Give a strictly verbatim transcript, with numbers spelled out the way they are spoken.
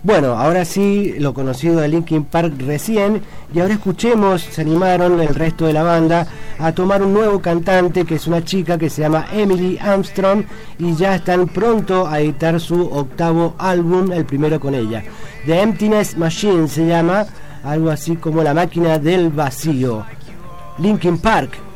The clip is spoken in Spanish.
Bueno, ahora sí, lo conocido de Linkin Park recién, y ahora escuchemos, se animaron el resto de la banda a tomar un nuevo cantante, que es una chica que se llama Emily Armstrong, y ya están pronto a editar su octavo álbum, el primero con ella. The Emptiness Machine se llama, algo así como la máquina del vacío. Linkin Park.